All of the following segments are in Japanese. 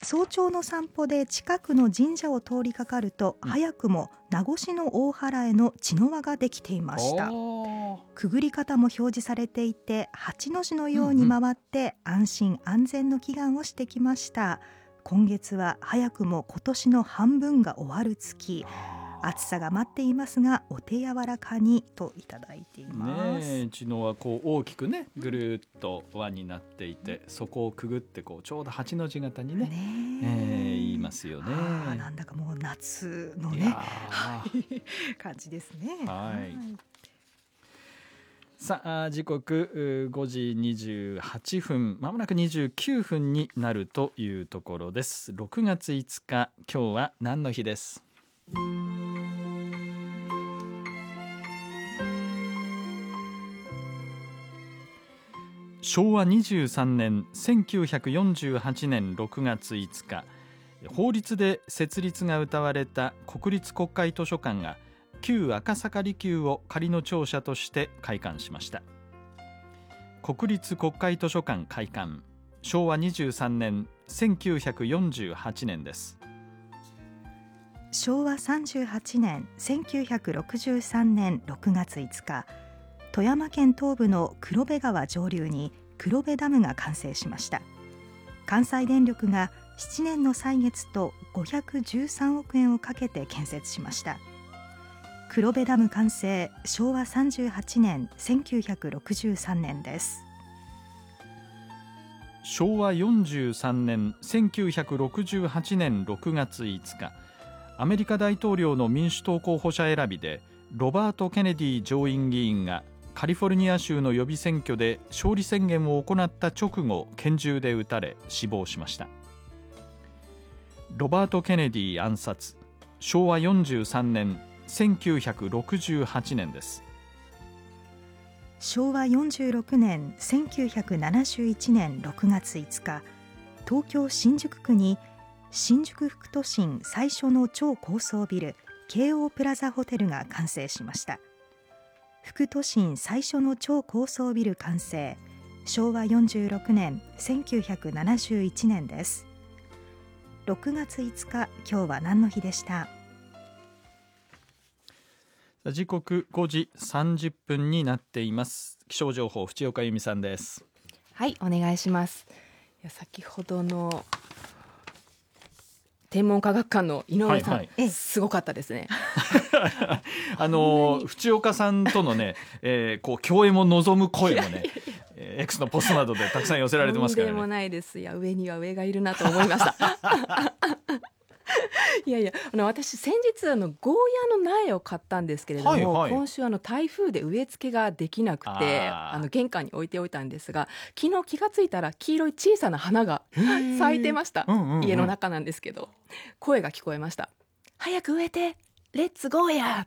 早朝の散歩で近くの神社を通りかかると、早くも名越の大原への茅の輪ができていました。くぐり方も表示されていて、8の字のように回って安心安全の祈願をしてきました。今月は早くも今年の半分が終わる月、暑さが待っていますがお手柔らかにといただいています。 茅の輪大きくねぐるっと輪になっていて、そこをくぐってちょうど8の字型にね、言いますよね。 なんだかもう夏のね感じですね。 さあ時刻5時28分、まもなく29分になるというところです。6月5日、今日は何の日です？昭和23年1948年6月5日、法律で設立が謳われた国立国会図書館が旧赤坂離宮を仮の庁舎として開館しました。国立国会図書館開館、昭和23年1948年です。 昭和38年1963年6月5日、富山県東部の黒部川上流に黒部ダムが完成しました。関西電力が7年の歳月と513億円をかけて建設しました。黒部ダム完成、昭和38年1963年です。 昭和43年1968年6月5日、アメリカ大統領の民主党候補者選びでロバート・ケネディ上院議員がカリフォルニア州の予備選挙で勝利宣言を行った直後、拳銃で撃たれ死亡しました。ロバート・ケネディ暗殺、昭和43年1968年です。 昭和46年1971年6月5日、東京新宿区に新宿副都心最初の超高層ビル、京王プラザホテルが完成しました。副都心最初の超高層ビル完成、昭和46年1971年です。6月5日、今日は何の日でした？ 時刻5時30分になっています。気象情報、淵岡由美さんです。 はい、お願いします。先ほどの天文科学館の井上さん、すごかったですね。 淵岡さんとのね、共演も望む声もねX のポストなどでたくさん寄せられてますからね。 とんでもないです。上には上がいるなと思いました。いやいや、私先日ゴーヤの苗を買ったんですけれども、今週台風で植え付けができなくて玄関に置いておいたんですが、昨日気がついたら黄色い小さな花が咲いてました。家の中なんですけど、声が聞こえました。早く植えて、レッツゴーヤ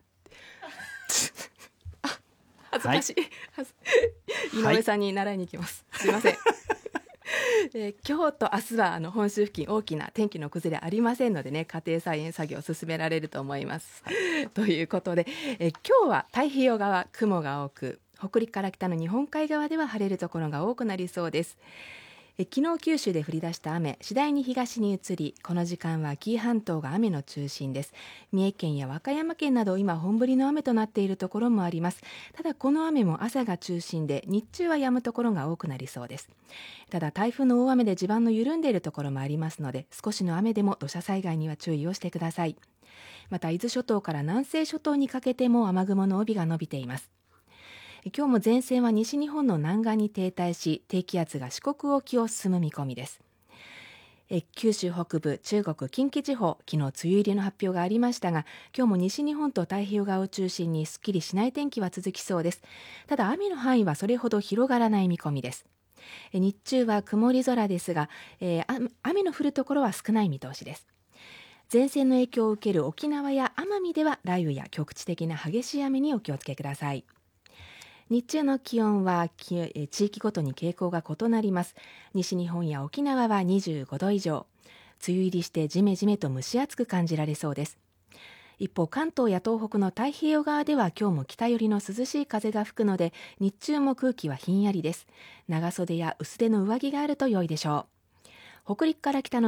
恥ずかしい、井上さんに習いに行きます。すいません。今日と明日は本州付近大きな天気の崩れありませんのでね、家庭菜園作業を進められると思います。ということで、今日は太平洋側雲が多く、北陸から北の日本海側では晴れるところが多くなりそうです。昨日九州で降り出した雨、次第に東に移り、この時間は紀伊半島が雨の中心です。三重県や和歌山県など今本降りの雨となっているところもあります。ただこの雨も朝が中心で、日中は止むところが多くなりそうです。ただ台風の大雨で地盤の緩んでいるところもありますので、少しの雨でも土砂災害には注意をしてください。また伊豆諸島から南西諸島にかけても雨雲の帯が伸びています。今日も前線は西日本の南岸に停滞し、低気圧が四国沖を進む見込みです。九州北部、中国、近畿地方、昨日梅雨入りの発表がありましたが、今日も西日本と太平洋側を中心にすっきりしない天気は続きそうです。ただ雨の範囲はそれほど広がらない見込みです。日中は曇り空ですが、雨の降るところは少ない見通しです。前線の影響を受ける沖縄や奄美では雷雨や局地的な激しい雨にお気をつけください。日中の気温は地域ごとに傾向が異なります。西日本や沖縄は25度以上、梅雨入りしてジメジメと蒸し暑く感じられそうです。一方、関東や東北の太平洋側では今日も北寄りの涼しい風が吹くので、日中も空気はひんやりです。長袖や薄手の上着があると良いでしょう。北陸から北の